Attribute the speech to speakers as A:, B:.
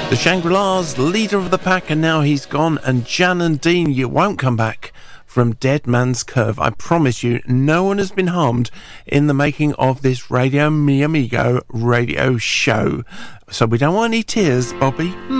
A: The Shangri-Las, leader of the pack, and now he's gone. And Jan and Dean, you won't come back from Dead Man's Curve. I promise you, no one has been harmed in the making of this Radio Mi Amigo radio show. So we don't want any tears, Bobby.